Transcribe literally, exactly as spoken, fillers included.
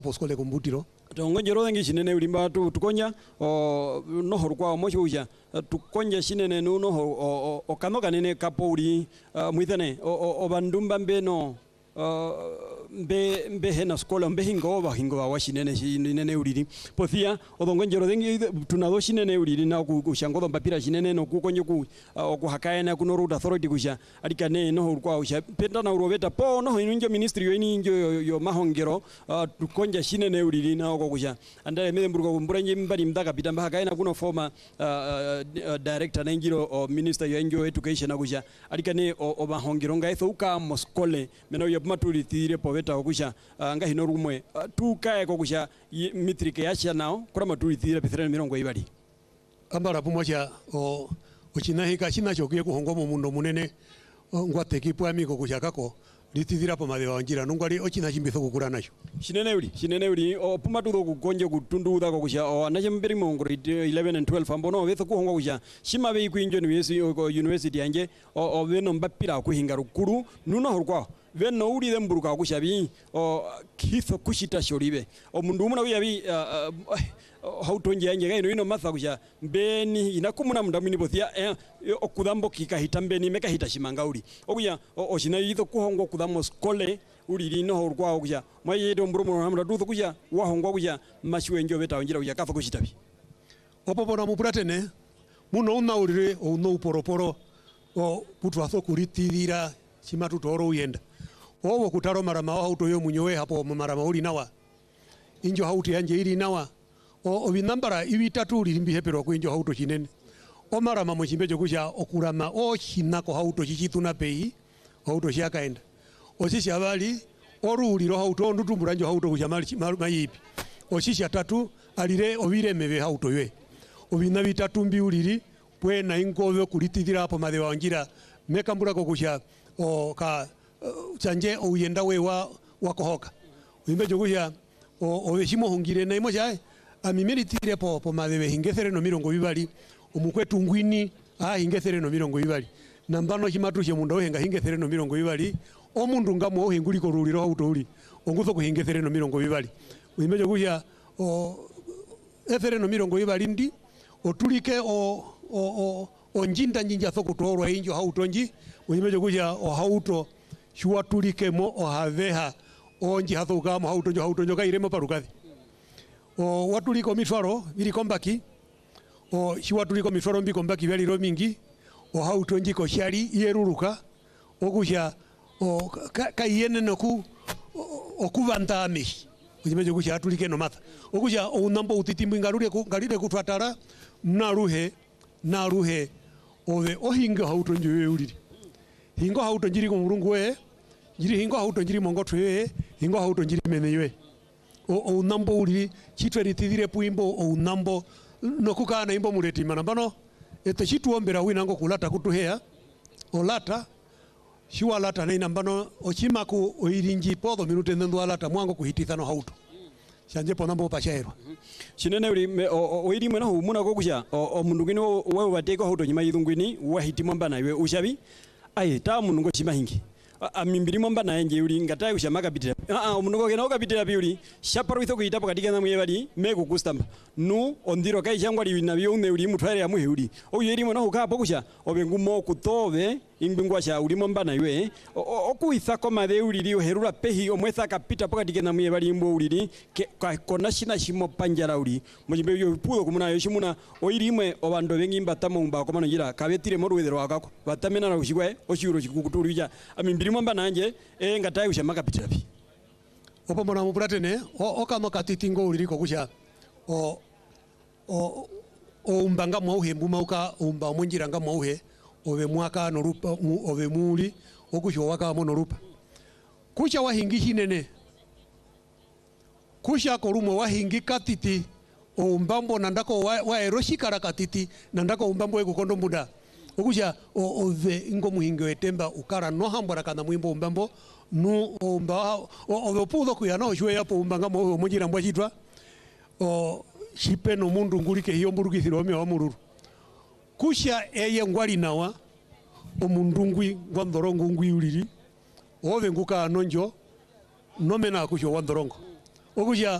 poskole kumbutiro tongonjero ngi shinene ulimba tu tukonya o no horkwa mochuja tukonja shinene no no o kano kanene kapo uri muithane o bandumba mbeno mbe mbe hena skola mbe hingo ba hingo wa shinene shinene uriri pothia odongonjero dengi tunado shinene uriri na kushangodo mpapira shinene no kukonye ku okuhakaya na kuno road authority kusha alikane no horkwa usha penda na urobeta po no injo ministry yo injo yo mahongero tukonja shinene uriri na okokusha andale medemburgo kumburenje mbali mdaka pita mbaka na kuno former director na injiro minister yo injo education akusha alikane o mahongero ngaitho uka moskole meno yo maturi tire poveta okusha nga hino rumwe tukae kokusha mitrike yasha nao kora maturi tire pithira mirongo ibali ambara pumocha o ochinahika china chokie kuhongo mu mundo munene ngwateki pwami kokusha kako litithira po madewa wanjira nungwali ochina chimbitho kukura nacho shinene uri shinene uri o pumatu do kugonje kutundu da kokusha o anaje mbiri mongo eleven and twelve ambono vetho kuhongo kusha shima be kuinjo university university yanje o beno mbapira kuhinga rukuru nuno horkwa veno uri demburuka kushabi o kitho kushita shoribe o mundu umuna uyabi hautonje yanje gaino ino matha kusha mbeni inakumuna mundu mini bothia okudambo kikahita mbeni mekahita shimangauri okuya oshina yitho kuhongo kudamo skole uri lino horkwa kusha mwayedo mbrumo hamra dutho kusha wahongo kusha mashwenjo beta onjira kusha katho kushitabi opopona mupuratene muno una urire o no poroporo o putwaso kuritira chimatu toro uyenda owo kutaro marama auto yo munyowe hapo marama uli nawa injo hauti yanje iri nawa o obinambara ibitatu uli mbihepero ku injo hauto chinene o marama mo chimbejo kusha okurama o chinako hauto chichituna pei hauto shakaenda o sisi abali oruli ro hauto ndutumbura njo hauto kusha mali mayipi o sisi atatu alire obire mebe hauto ywe obina bitatu mbi uliri pwe na ingove kulitithira hapo madewa wanjira mekambura ko kusha o ka uh, chanje uyenda we wa wakohoka uimbe jokuya o obeshimo hungire na imoja amimeri tire po po madewe hingethere no mirongo bibali omukwetu ngwini ah hingethere no mirongo bibali nambano chimatu che munda ohenga hingethere no mirongo bibali omundu ngamo ohenguli ko ruliro autouli ongutho ko hingethere no mirongo bibali uimbe jokuya o ethere no mirongo bibali ndi otulike o o o onjinda njinja thoko toro injo hautonji uimbe jokuya o hauto shua tulikemo o haveha onji hathuka mo hautonjo hautonjo kairemo parukathi o watuliko mitwaro biri kombaki o shua tuliko mitwaro mbi kombaki bali romingi o hautonji ko shari yeruruka okusha o kayene noku okuvanta amishi uimbe jokuya atulike no matha okusha o nambo utitimbu ngarure ku ngarire kutwatara naruhe naruhe ove ohinga hautonjo yeuriri hingo hauto njiri ko murungu we njiri hingo hauto njiri mongo twe hingo hauto njiri menewe o o nambo uri chitwe ritithire puimbo o nambo nokukana imbo mureti manambano ete chituombera winango kulata kutuhea o lata shiwa lata na inambano o chimaku o irinji podo minute ndendo lata mwango kuhitithano hauto shanje po nambo pachero shinene uri o iri mwana humuna ko kusha o mundu ngino wewe bateko hauto nyima yidungwini wa hitimo mbana iwe ushabi aye ta mundu ngo chimahingi amimbiri momba na nje uri ngataye kushamaka bitira ah umundu ngo kena okabitira biuri shaparo itho kuitapo katika namwe bali meko kustamba nu ondiro kai changwa li na biyo ne uri mutware ya muhe uri oyo iri mona hukapo kusha obengumo kutove imbingwa sha uri momba na iwe okuitha koma de uri rio herura pehi omwetha kapita po katika namwe bali imbo uri kona shina shimo panjara uri mujimbe yo pudo kumuna yo shimuna oiri imwe obando bengimba tamumba komano jira kabetire morwedero akako batamena na kushigwa oshiro chikukuturija amimbiri momba nanje e ngataye kushamaka bitira bi opo mona mupuratene o kama katitingo uliriko kusha o o o umbanga mwauhe mbumauka umba munjira nga mwauhe ove mwaka norupa ove muli okusho waka monorupa kusha wahingi hinene kusha korumo wahingi katiti o umbambo nandako wa, wa eroshikara katiti nandako umbambo ekukondo mbuda okusha o ove ingo muhingi wetemba ukara no hambora kana mwimbo umbambo nu umba ove pudo kuyana oshwe yapo umbanga mwo munjira mbwachitwa o shipe no mundu ngulike hiyo mburukithiro ome wa mururu kusha eye ngwali nawa omundungwi ngwandorongo ngwi uliri ove nguka anonjo nomena kusho wandorongo okuja